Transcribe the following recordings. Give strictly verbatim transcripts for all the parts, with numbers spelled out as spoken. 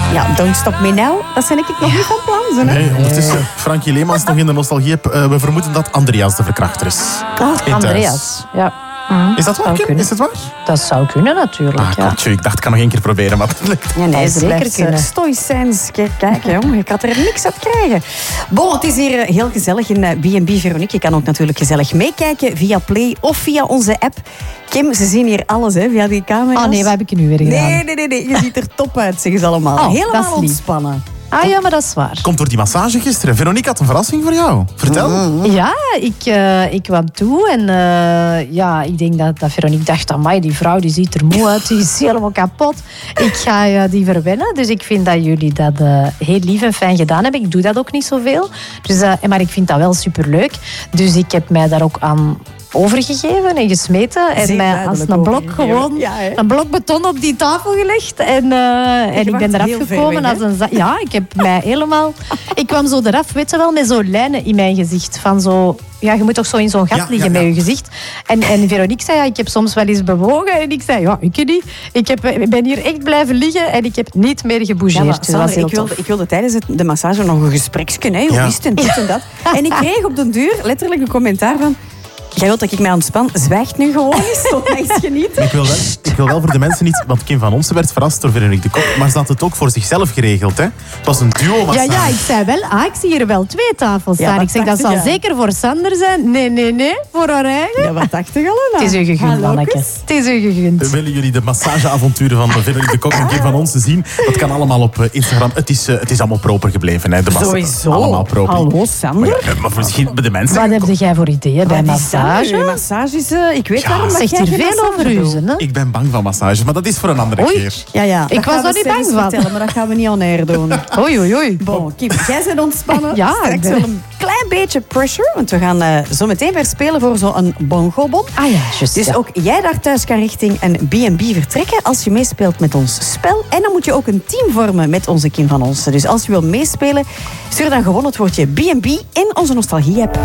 Ja, Don't Stop Me Now, dat zijn ik nog niet van plan. Zo, hè? Nee, ondertussen, Frankie Leemans nog in de nostalgie. Uh, we vermoeden dat Andreas de verkrachter is. Oh, Andreas, ja. Mm. Is dat waar, Kim? Is het waar? Dat zou kunnen, natuurlijk. Ah, ja. Tjie, ik dacht, ik kan nog één keer proberen, maar dat lukt. Ja, nee, zeker zeker kunnen. Stoïcijns kijken, jongen. Je gaat er niks uit krijgen. Bon, het is hier heel gezellig in B en B Veronique. Je kan ook natuurlijk gezellig meekijken via Play of via onze app. Kim, ze zien hier alles, hè, via die camera's. Oh nee, wat heb ik nu weer gedaan? Nee, nee, nee, nee. Je ziet er top uit, zeggen ze allemaal. Oh, Helemaal dat is lief. ontspannen. Ah ja, maar dat is waar. Komt door die massage gisteren. Veronique had een verrassing voor jou. Vertel. Mm-hmm. Ja, ik, uh, ik kwam toe en uh, ja, ik denk dat, dat Veronique dacht, amai, die vrouw die ziet er moe uit, die is helemaal kapot. Ik ga uh, die verwennen, dus ik vind dat jullie dat uh, heel lief en fijn gedaan hebben. Ik doe dat ook niet zoveel, dus, uh, maar ik vind dat wel superleuk. Dus ik heb mij daar ook aan overgegeven en gesmeten en mij als een blok gewoon ja, een blok beton op die tafel gelegd en, uh, en ik ben eraf gekomen als een za- ja, ik heb mij helemaal ik kwam zo eraf, weet je wel, met zo'n lijnen in mijn gezicht van zo, ja, je moet toch zo in zo'n gat ja, liggen ja, ja. met je gezicht en, en Veronique zei, ja, ik heb soms wel eens bewogen en ik zei, ja, ik niet ik, heb, ik ben hier echt blijven liggen en ik heb niet meer gebougeerd. Ja, dus dat was heel ik, wilde, tof. ik wilde tijdens het, de massage nog een gespreksje, hè, hoe Ja. is het en dit en dat. En ik kreeg op den duur letterlijk een commentaar van, jij wilt dat ik mij ontspan, zwijgt nu gewoon eens, tot mij eens genieten. Ik wil, wel, ik wil wel voor de mensen niet... Want Kim van Onsen werd verrast door Veronique de Kok. Maar ze had het ook voor zichzelf geregeld. Hè? Het was een duo Ja, massage. ja, ik zei wel, ah, ik zie hier wel twee tafels Ja, staan. wat Ik zeg, dat dacht zal jij? zeker voor Sander zijn. Nee, nee, nee, voor haar eigen. Ja, wat dacht je allemaal? Het is u gegund, Anneke. Het is u gegund. Willen jullie de massageavonturen van Veronique de Kok en Kim van Onsen zien? Dat kan allemaal op Instagram. Het is, uh, het is allemaal proper gebleven. Hè? De massa- Sowieso. Allemaal proper. Hallo, Sander. Maar, ja, maar misschien bij de mensen... Wat heb jij voor ideeën bij Wat is dat nu? massage? Massages, uh, ik weet Ja, waarom dat Zegt jij hier geen veel massage over u, doet. hè? Ik ben bang van massages, maar dat is voor een andere Oei. keer. Ja, ja. Ik dat was gaan er we niet bang straks van. vertellen, maar dat gaan we niet on air doen. Oei, oei, oei. Bon, Kim, jij bent ontspannen. Ja, Straks ik ben- wel een klein beetje pressure, want we gaan uh, zo meteen weer spelen voor zo'n bongo-bon. Ah ja, juist. Dus ja. ook jij daar thuis kan richting een B en B vertrekken als je meespeelt met ons spel. En dan moet je ook een team vormen met onze Kim van Onsen. Dus als je wil meespelen, stuur dan gewoon het woordje B en B in onze nostalgie-app.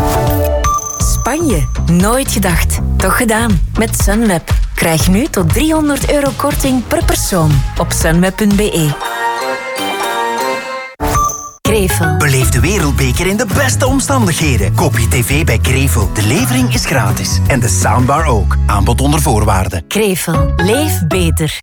Spanje. Nooit gedacht. Toch gedaan. Met Sunweb. Krijg nu tot driehonderd euro korting per persoon op sunweb punt be. Krevel. Beleef de Wereldbeker in de beste omstandigheden. Koop je tv bij Krevel. De levering is gratis. En de soundbar ook. Aanbod onder voorwaarden. Krevel. Leef beter.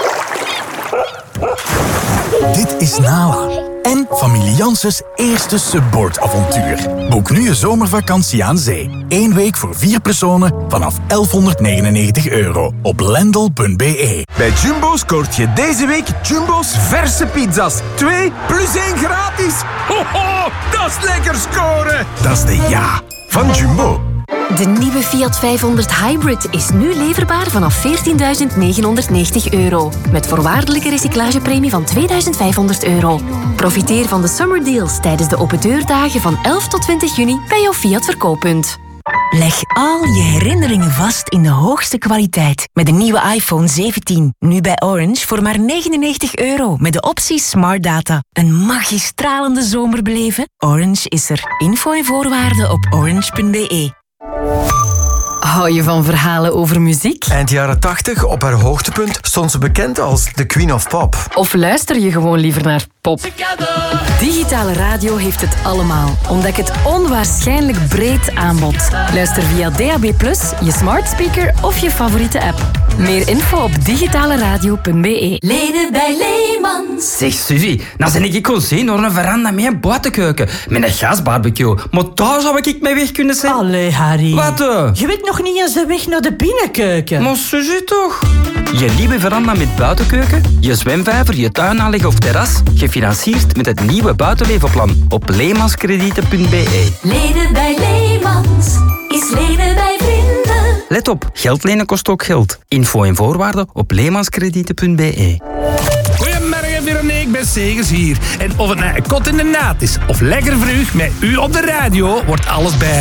Dit is Nala en familie Janssens eerste subboardavontuur. Boek nu je zomervakantie aan zee. Eén week voor vier personen vanaf elfhonderdnegenennegentig euro op lendl punt be. Bij Jumbo scoort je deze week Jumbo's verse pizza's. Twee plus één gratis. Ho, ho, dat is lekker scoren. Dat is de ja van Jumbo. De nieuwe Fiat vijfhonderd Hybrid is nu leverbaar vanaf veertienduizend negenhonderdnegentig euro. Met voorwaardelijke recyclagepremie van tweeduizend vijfhonderd euro. Profiteer van de summer deals tijdens de opendeurdagen van elf tot twintig juni bij jouw Fiat verkooppunt. Leg al je herinneringen vast in de hoogste kwaliteit. Met de nieuwe iPhone zeventien. Nu bij Orange voor maar negenennegentig euro. Met de optie Smart Data. Een magistralende zomer beleven? Orange is er. Info en voorwaarden op orange punt be. Hou je van verhalen over muziek? Eind jaren tachtig, op haar hoogtepunt, stond ze bekend als de Queen of Pop. Of luister je gewoon liever naar pop? Digitale radio heeft het allemaal. Ontdek het onwaarschijnlijk breed aanbod. Luister via D A B plus, je smart speaker of je favoriete app. Meer info op digitaleradio punt be. Leden bij Leemans. Zeg Suzy, dan ben ik gewoon zien door een veranda met een buitenkeuken. Met een gasbarbecue. Maar daar zou ik mee weg kunnen zijn. Allee, Harry. Wat? Uh? Je weet nog niet eens de weg naar de binnenkeuken. Maar Suzy toch? Je nieuwe veranda met buitenkeuken, je zwemvijver, je tuinaanleg of terras, gefinancierd met het nieuwe buitenlevenplan op leemanskredieten punt be. Leden bij Leemans is leden bij vrienden. Let op, geld lenen kost ook geld. Info en voorwaarden op leemanskredieten punt be. Goedemorgen Veronique, ik ben Segers hier. En of het nou een kot in de naad is of lekker vroeg met u op de radio, wordt alles bij